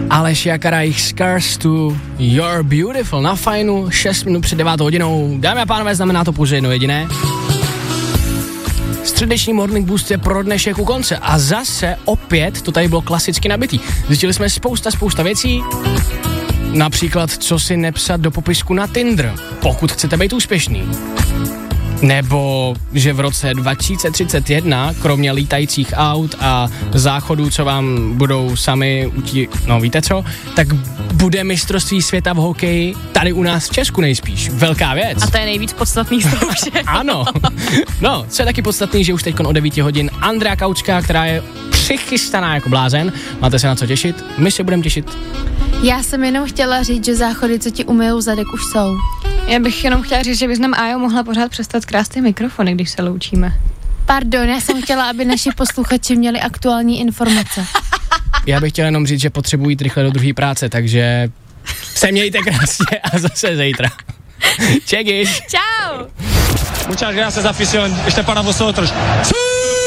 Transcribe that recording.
Aleš Jakara, jich Scars to You're Beautiful na Fajnu, 6 minut před 9 hodinou. Dámy a pánové, znamená to pouze jedno jediné. Středeční Morning Boost je pro dnešek u konce a zase opět to tady bylo klasicky nabitý. Zjistili jsme spousta věcí, například co si nepsat do popisku na Tinder, pokud chcete být úspěšný. Nebo že v roce 2031, kromě lítajících aut a záchodů, co vám budou sami no víte co, tak bude mistrovství světa v hokeji tady u nás v Česku nejspíš. Velká věc. A to je nejvíc podstatný z toho všeho. Ano. No, co je taky podstatný, že už teďkon o 9 hodin Andrea Kaučka, která je přichystaná jako blázen. Máte se na co těšit? My se budeme těšit. Já jsem jenom chtěla říct, že záchody, co ti umyjou zadek, už jsou. Já bych jenom chtěla říct, že bys nám Ájo mohla pořád přestat krást ty mikrofony, když se loučíme. Pardon, já jsem chtěla, aby naši posluchači měli aktuální informace. Já bych chtěla jenom říct, že potřebuji jít rychle do druhé práce, takže se mějte krásně a zase zítra. Čekiš. Čau. Muchas gracias, afición. Este para vosotros.